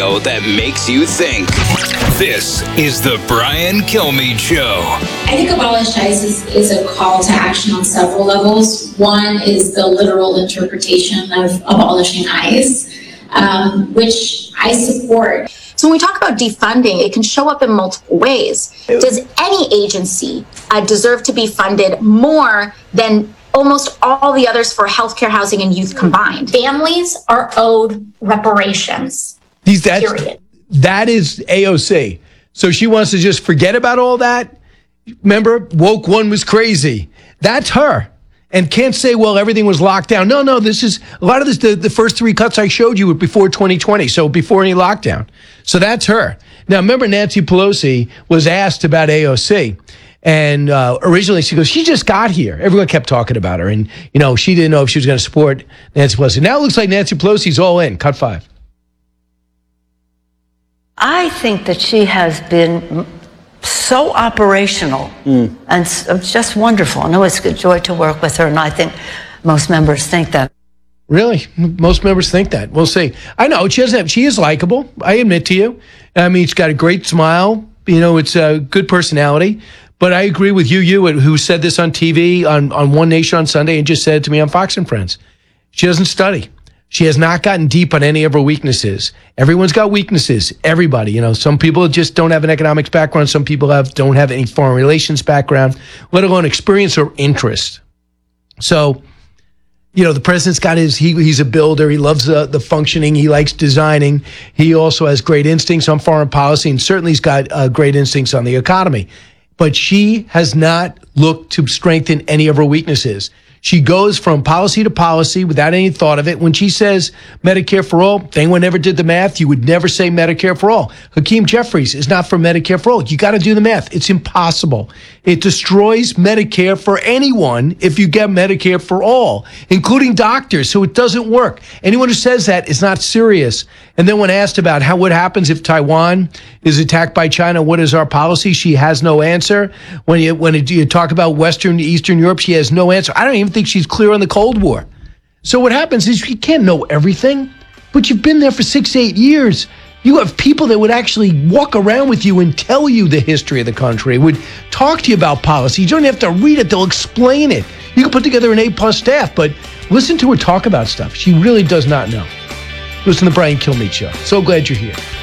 show that makes you think. This is the Brian Kilmeade Show. I think Abolish ICE is a call to action on several levels. One is the literal interpretation of abolishing ICE, which I support. So when we talk about defunding, it can show up in multiple ways. Does any agency deserve to be funded more than almost all the others for healthcare, housing, and youth combined? Families are owed reparations. Period. That is AOC. So she wants to just forget about all that. Remember, woke one was crazy. That's her. And can't say, well, everything was locked down. No, this is a lot of this. The first three cuts I showed you were before 2020, so before any lockdown. So that's her. Now, remember, Nancy Pelosi was asked about AOC. And originally she goes, she just got here. Everyone kept talking about her. And, she didn't know if she was going to support Nancy Pelosi. Now it looks like Nancy Pelosi's all in. Cut 5. I think that she has been so operational and just wonderful. I know it's a joy to work with her, and I think most members think that. Really? Most members think that. We'll see. I know she is likable. I admit to you. I mean, she's got a great smile. It's a good personality. But I agree with you who said this on TV on One Nation on Sunday and just said it to me on Fox and Friends. She doesn't study. She has not gotten deep on any of her weaknesses. Everyone's got weaknesses. Everybody, some people just don't have an economics background. Some people don't have any foreign relations background, let alone experience or interest. So, the president's got he's a builder. He loves the functioning. He likes designing. He also has great instincts on foreign policy, and certainly he's got great instincts on the economy. But she has not looked to strengthen any of her weaknesses. She goes from policy to policy without any thought of it. When she says Medicare for all, if anyone ever did the math, you would never say Medicare for all. Hakeem Jeffries is not for Medicare for all. You got to do the math. It's impossible. It destroys Medicare for anyone if you get Medicare for all, including doctors. So it doesn't work. Anyone who says that is not serious. And then when asked about what happens if Taiwan is attacked by China, what is our policy? She has no answer. When you talk about Western, Eastern Europe, she has no answer. I don't even think she's clear on the Cold War. So what happens is you can't know everything, but you've been there for 6-8 years. You have people that would actually walk around with you and tell you the history of the country, would talk to you about policy. You don't have to read it. They'll explain it. You can put together an A+ staff, but listen to her talk about stuff. She really does not know. Listen to the Brian Kilmeade Show. So glad you're here.